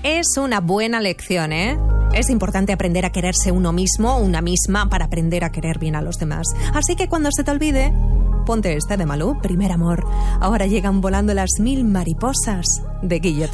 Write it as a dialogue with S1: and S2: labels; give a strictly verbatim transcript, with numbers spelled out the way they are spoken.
S1: es una buena lección, ¿eh? Es importante aprender a quererse uno mismo, una misma, para aprender a querer bien a los demás. Así que cuando se te olvide, ponte esta de Malú, Primer amor. Ahora llegan volando las mil mariposas de Guillotot.